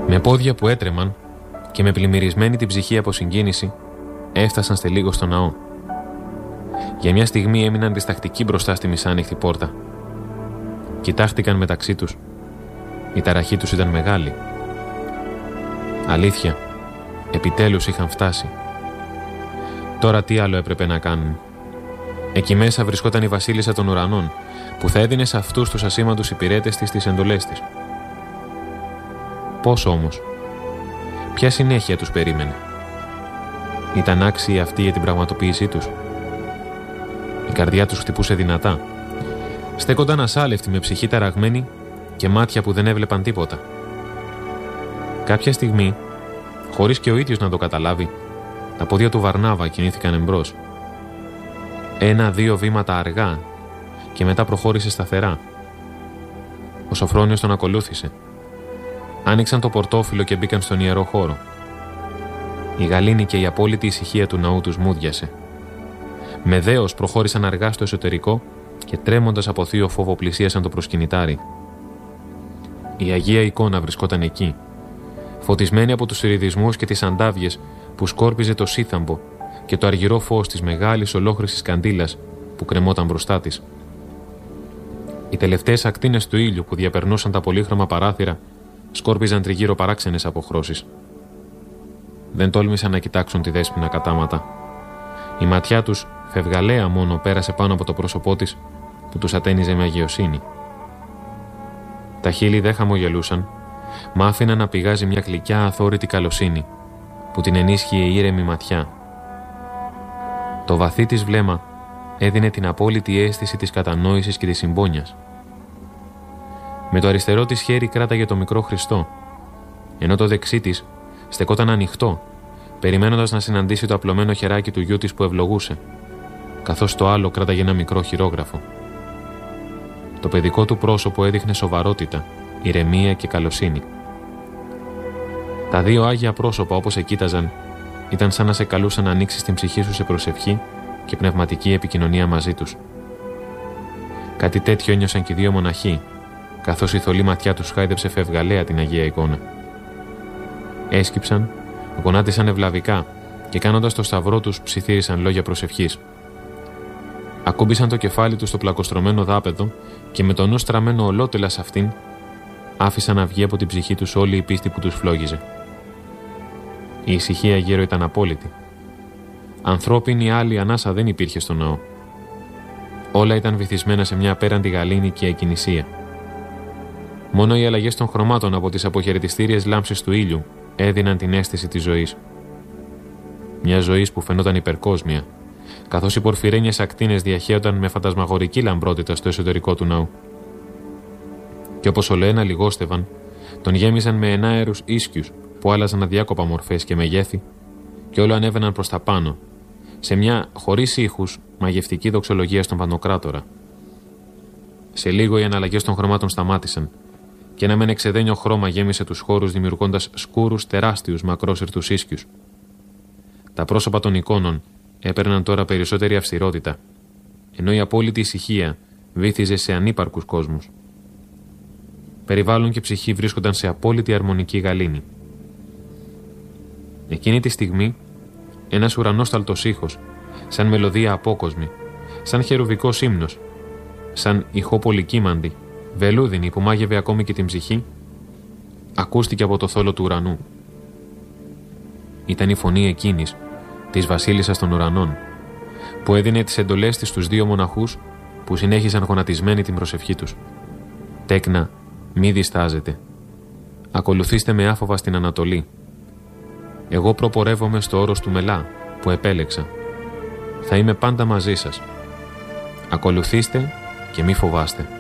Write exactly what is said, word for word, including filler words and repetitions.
Με πόδια που έτρεμαν και με πλημμυρισμένη την ψυχή από συγκίνηση, έφτασαν στελίγο στο ναό. Για μια στιγμή έμειναν διστακτικοί μπροστά στη μισάνοιχτη πόρτα. Κοιτάχτηκαν μεταξύ τους. Η ταραχή τους ήταν μεγάλη. Αλήθεια, επιτέλους είχαν φτάσει. Τώρα τι άλλο έπρεπε να κάνουν? Εκεί μέσα βρισκόταν η βασίλισσα των ουρανών, που θα έδινε σε αυτούς τους ασήμαντους υπηρέτες της τις εντολές της. Πώς όμως? Ποια συνέχεια τους περίμενε? Ήταν άξιοι αυτοί για την πραγματοποίησή τους? Η καρδιά τους χτυπούσε δυνατά. Στέκονταν ασάλευτοι με ψυχή ταραγμένη και μάτια που δεν έβλεπαν τίποτα. Κάποια στιγμή, χωρίς και ο ίδιος να το καταλάβει, τα πόδια του Βαρνάβα κινήθηκαν εμπρός. Ένα-δύο βήματα αργά και μετά προχώρησε σταθερά. Ο Σοφρόνιος τον ακολούθησε. Άνοιξαν το πορτόφυλλο και μπήκαν στον ιερό χώρο. Η γαλήνη και η απόλυτη ησυχία του ναού τους μούδιασε. Με δέος προχώρησαν αργά στο εσωτερικό και τρέμοντας από θείο φόβο πλησίασαν το προσκυνητάρι. Η Αγία Εικόνα βρισκόταν εκεί, φωτισμένη από τους ηριδισμούς και τις αντάβιες που σκόρπιζε το σύθαμπο και το αργυρό φως της μεγάλης ολόχρυσης καντήλας που κρεμόταν μπροστά της. Οι τελευταίες ακτίνες του ήλιου που διαπερνούσαν τα πολύχρωμα παράθυρα σκόρπιζαν τριγύρω παράξενες αποχρώσεις. Δεν τόλμησαν να κοιτάξουν τη Δέσποινα κατάματα. Η ματιά τους φευγαλέα μόνο πέρασε πάνω από το πρόσωπό της που τους ατένιζε με αγιοσύνη. Τα χείλη δεν χαμογελούσαν, μα άφηναν να πηγάζει μια γλυκιά αθόρυτη καλοσύνη που την ενίσχυε η ήρεμη ματιά. Το βαθύ της βλέμμα έδινε την απόλυτη αίσθηση της κατανόησης και της συμπόνιας. Με το αριστερό της χέρι κράταγε το μικρό Χριστό, ενώ το δεξί της στεκόταν ανοιχτό, περιμένοντας να συναντήσει το απλωμένο χεράκι του γιού της που ευλογούσε, καθώς το άλλο κράταγε ένα μικρό χειρόγραφο. Το παιδικό του πρόσωπο έδειχνε σοβαρότητα, ηρεμία και καλοσύνη. Τα δύο άγια πρόσωπα, όπως εκοίταζαν, ήταν σαν να σε καλούσαν να ανοίξεις την ψυχή σου σε προσευχή και πνευματική επικοινωνία μαζί τους. Κάτι τέτοιο ένιωσαν και οι δύο μοναχοί, καθώς η θολή ματιά τους χάιδεψε φευγαλέα την Αγία Εικόνα. Έσκυψαν, γονάτισαν ευλαβικά και κάνοντας το σταυρό τους ψιθύρισαν λόγια προσευχής. Ακούμπησαν το κεφάλι τους στο πλακοστρωμένο δάπεδο και με το νου στραμμένο ολότελα σε αυτήν, άφησαν να βγει από την ψυχή τους όλη η πίστη που τους φλόγιζε. Η ησυχία γύρω ήταν απόλυτη. Ανθρώπινη άλλη ανάσα δεν υπήρχε στο ναό. Όλα ήταν βυθισμένα σε μια απέραντη γαλήνη και εκκινησία. Μόνο οι αλλαγές των χρωμάτων από τις αποχαιρετιστήριες λάμψεις του ήλιου έδιναν την αίσθηση της ζωής. Μια ζωής που φαινόταν υπερκόσμια, καθώς οι πορφυρένιες ακτίνες διαχέονταν με φαντασμαγορική λαμπρότητα στο εσωτερικό του ναού. Και όπως ολοένα λιγόστευαν, τον γέμιζαν με ενάερους ίσκιους που άλλαζαν αδιάκοπα μορφές και μεγέθη και όλο ανέβαιναν προς τα πάνω, σε μια χωρίς ήχους μαγευτική δοξολογία στον Παντοκράτορα. Σε λίγο οι αναλλαγές των χρωμάτων σταμάτησαν και ένα μεν εξεδένιο χρώμα γέμισε τους χώρους δημιουργώντας σκούρους τεράστιους μακρόσυρτους ίσκιους. Τα πρόσωπα των εικόνων έπαιρναν τώρα περισσότερη αυστηρότητα, ενώ η απόλυτη ησυχία βύθιζε σε ανύπαρκους κόσμους. Περιβάλλον και ψυχή βρίσκονταν σε απόλυτη αρμονική γαλήνη. Εκείνη τη στιγμή, ένας ουρανόσταλτος ήχος, σαν μελωδία απόκοσμη, σαν χερουβικός ύμνος, σαν ηχό πολυκύμαντη, βελούδινη που μάγευε ακόμη και την ψυχή, ακούστηκε από το θόλο του ουρανού. Ήταν η φωνή εκείνης, της βασίλισσας των ουρανών, που έδινε τις εντολές της στους δύο μοναχούς που συνέχισαν γονατισμένοι την προσευχή τους. «Τέκνα, μη διστάζετε. Ακολουθήστε με άφοβα στην Ανατολή. Εγώ προπορεύομαι στο όρος του Μελά που επέλεξα. Θα είμαι πάντα μαζί σας. Ακολουθήστε και μη φοβάστε».